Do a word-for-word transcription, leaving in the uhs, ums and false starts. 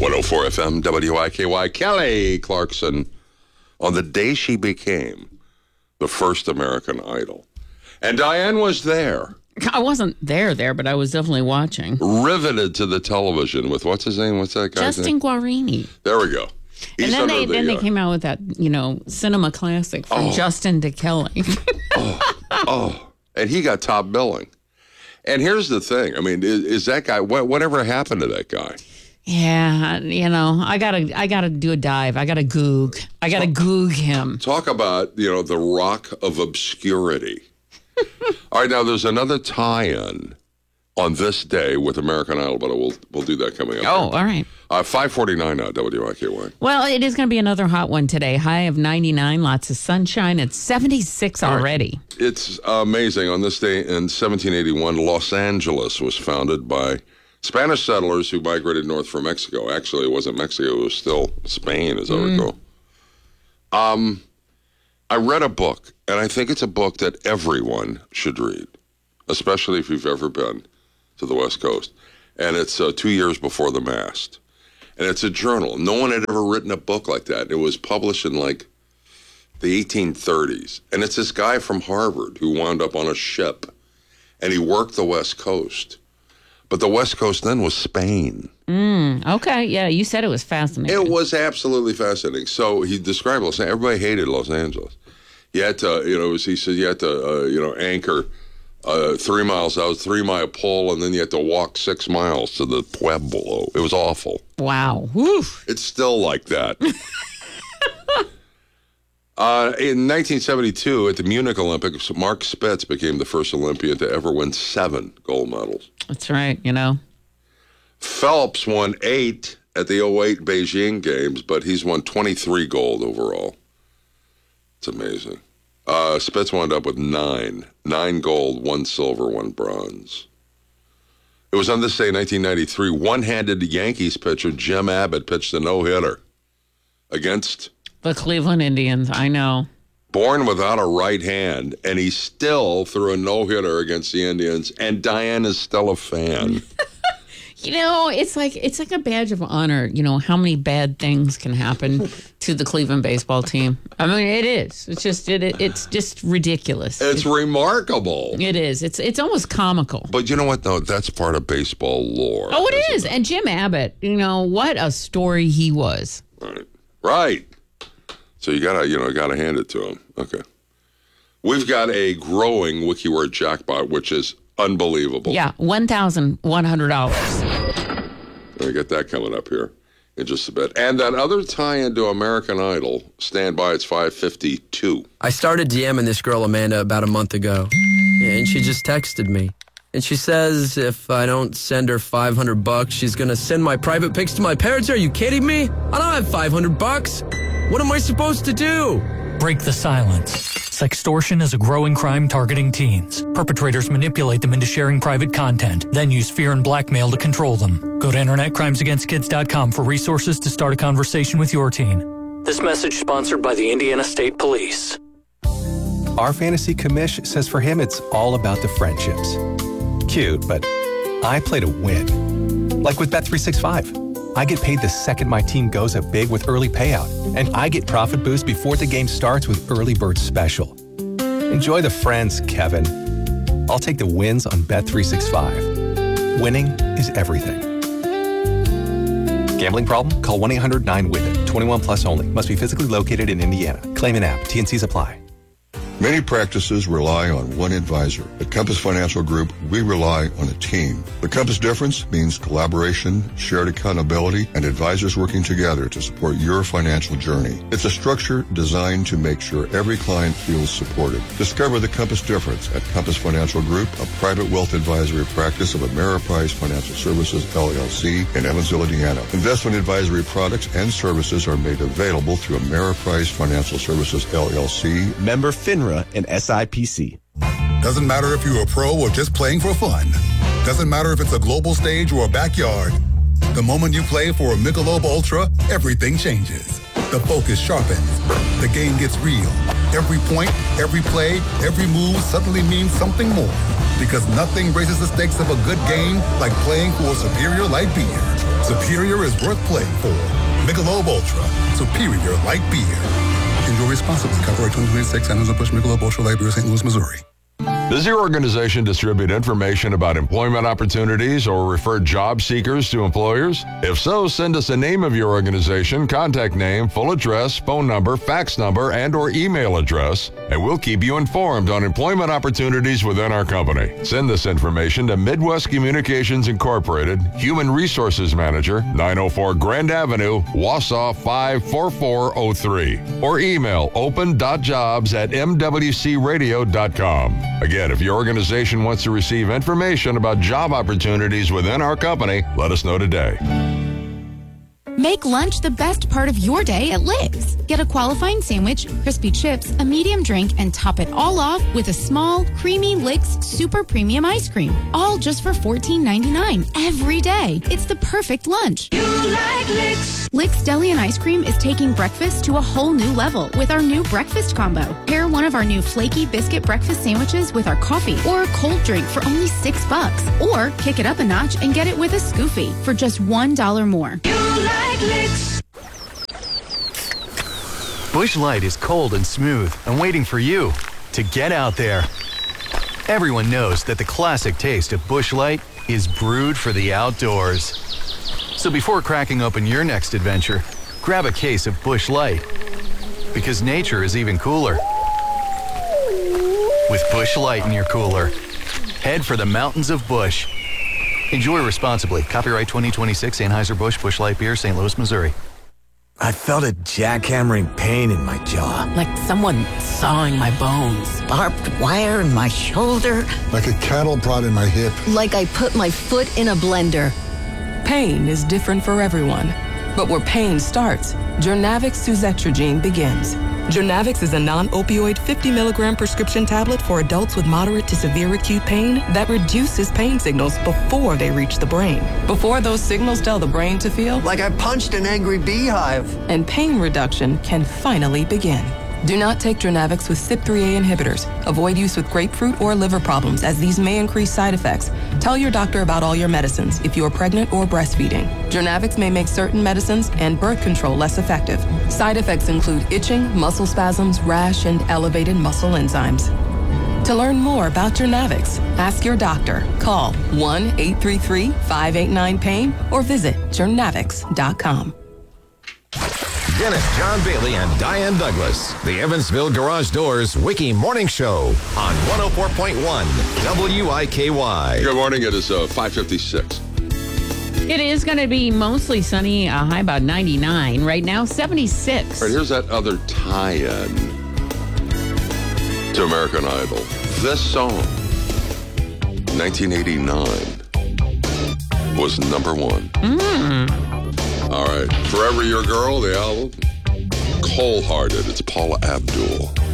one oh four F M, W I K Y. Kelly Clarkson, on the day she became the first American Idol. And Diane was there. I wasn't there there, but I was definitely watching. Riveted to the television with, what's his name? What's that guy's Justin name? Guarini. There we go. He's and then they the, then uh, they came out with that, you know, cinema classic from Oh. Justin to Kelly. oh, oh, and he got top billing. And here's the thing. I mean, is, is that guy, what, whatever happened to that guy? Yeah, you know, I gotta I gotta do a dive. I gotta goog. I gotta goog him. Talk about, you know, the rock of obscurity. All right, now there's another tie-in on this day with American Idol, but we'll we'll do that coming up. Oh, all right. Uh, five forty-nine now, W I K Y. Well, it is going to be another hot one today. High of ninety-nine, lots of sunshine. It's seventy-six already. Right. It's amazing. On this day in seventeen eighty-one, Los Angeles was founded by Spanish settlers who migrated north from Mexico. Actually, it wasn't Mexico. It was still Spain, as I Mm. recall. Um, I read a book, and I think it's a book that everyone should read, especially if you've ever been to the West Coast. And it's uh, Two Years Before the Mast. And it's a journal. No one had ever written a book like that. It was published in, like, the eighteen thirties. And it's this guy from Harvard who wound up on a ship, and he worked the West Coast. But the West Coast then was Spain. Mm, okay, yeah, you said it was fascinating. It was absolutely fascinating. So he described Los Angeles. Everybody hated Los Angeles. You had to, you know, he said you had to, uh, you know, anchor uh, three miles out, three mile pole, and then you had to walk six miles to the Pueblo. It was awful. Wow. Woof. It's still like that. uh, in nineteen seventy-two, at the Munich Olympics, Mark Spitz became the first Olympian to ever win seven gold medals. That's right, you know. Phelps won eight at the oh eight Beijing Games, but he's won twenty-three gold overall. It's amazing. Uh, Spitz wound up with nine. Nine gold, one silver, one bronze. It was on this day in nineteen ninety-three, one-handed Yankees pitcher Jim Abbott pitched a no-hitter against... The Cleveland Indians, I know. Born without a right hand, and he still threw a no-hitter against the Indians, and Diane is still a fan. You know, it's like it's like a badge of honor, you know, how many bad things can happen to the Cleveland baseball team. I mean, it is. It's just it, it it's just ridiculous. It's it, remarkable. It is. It's it's almost comical. But you know what, though? That's part of baseball lore. Oh, it is. It? And Jim Abbott, you know, what a story he was. Right. Right. So you gotta, you know, gotta hand it to him. Okay. We've got a growing WikiWord jackpot, which is unbelievable. Yeah, one thousand one hundred dollars. We get that coming up here in just a bit. And that other tie-in to American Idol, stand by, it's five fifty-two. I started DMing this girl, Amanda, about a month ago, and she just texted me. And she says if I don't send her five hundred bucks, she's going to send my private pics to my parents. Are you kidding me? I don't have five hundred bucks. What am I supposed to do? Break the silence. Sextortion is a growing crime targeting teens. Perpetrators manipulate them into sharing private content, then use fear and blackmail to control them. Go to internet crimes against kids dot com for resources to start a conversation with your teen. This message sponsored by the Indiana State Police. Our fantasy commish says for him it's all about the friendships. Cute, but I play to win. Like with Bet three sixty-five. I get paid the second my team goes up big with early payout, and I get profit boost before the game starts with Early Bird Special. Enjoy the friends, Kevin. I'll take the wins on Bet three sixty-five. Winning is everything. Gambling problem? Call one eight hundred nine with it. twenty-one plus only. Must be physically located in Indiana. Claim and app. T N Cs apply. Many practices rely on one advisor. At Compass Financial Group, we rely on a team. The Compass difference means collaboration, shared accountability, and advisors working together to support your financial journey. It's a structure designed to make sure every client feels supported. Discover the Compass difference at Compass Financial Group, a private wealth advisory practice of Ameriprise Financial Services, L L C, in Evansville, Indiana. Investment advisory products and services are made available through Ameriprise Financial Services, L L C. Member FINRA and S I P C. Doesn't matter if you're a pro or just playing for fun. Doesn't matter if it's a global stage or a backyard. The moment you play for a Michelob Ultra, everything changes. The focus sharpens. The game gets real. Every point, every play, every move suddenly means something more. Because nothing raises the stakes of a good game like playing for a superior light beer. Superior is worth playing for. Michelob Ultra, superior light beer. Enjoy responsibly. Copyright twenty twenty-six, Anheuser-Busch Michelob Ultra Light Beer, Saint Louis, Missouri. Does your organization distribute information about employment opportunities or refer job seekers to employers? If so, send us a name of your organization, contact name, full address, phone number, fax number, and or email address, and we'll keep you informed on employment opportunities within our company. Send this information to Midwest Communications Incorporated, Human Resources Manager, nine oh four Grand Avenue, Wausau five four four oh three, or email open.jobs at m w c radio dot com. Again, if your organization wants to receive information about job opportunities within our company, let us know today. Make lunch the best part of your day at Lick's. Get a qualifying sandwich, crispy chips, a medium drink, and top it all off with a small, creamy Lick's Super Premium Ice Cream. All just for fourteen ninety-nine every day. It's the perfect lunch. You like Lick's. Lick's Deli and Ice Cream is taking breakfast to a whole new level with our new breakfast combo. Pair one of our new flaky biscuit breakfast sandwiches with our coffee or a cold drink for only six bucks. Or kick it up a notch and get it with a Scoofy for just one dollar more. You like Lick's. Busch Light is cold and smooth and waiting for you to get out there. Everyone knows that the classic taste of Busch Light is brewed for the outdoors. So before cracking open your next adventure, grab a case of Busch Light, because nature is even cooler. With Busch Light in your cooler, head for the mountains of Busch. Enjoy responsibly. Copyright twenty twenty-six, Anheuser-Busch, Busch Light Beer, Saint Louis, Missouri. I felt a jackhammering pain in my jaw. Like someone sawing my bones. Barbed wire in my shoulder. Like a cattle prod in my hip. Like I put my foot in a blender. Pain is different for everyone. But where pain starts, Jurnavix suzetrigine begins. Jurnavix is a non-opioid fifty milligram prescription tablet for adults with moderate to severe acute pain that reduces pain signals before they reach the brain. Before those signals tell the brain to feel like I punched an angry beehive. And pain reduction can finally begin. Do not take Jurnavix with C Y P three A inhibitors. Avoid use with grapefruit or liver problems, as these may increase side effects. Tell your doctor about all your medicines if you are pregnant or breastfeeding. Jurnavix may make certain medicines and birth control less effective. Side effects include itching, muscle spasms, rash, and elevated muscle enzymes. To learn more about Jurnavix, ask your doctor. Call one eight three three, five eight nine, pain or visit jurnavix dot com. Dennis, John Bailey, and Diane Douglas. The Evansville Garage Doors Wiki Morning Show on one oh four point one W I K Y. Good morning. It is uh, five fifty-six. It is going to be mostly sunny, a high about ninety-nine. Right now, seventy-six. All right, here's that other tie-in to American Idol. This song, nineteen eighty-nine, was number one. Mm. All right. Forever Your Girl, the album. Cold Hearted. It's Paula Abdul.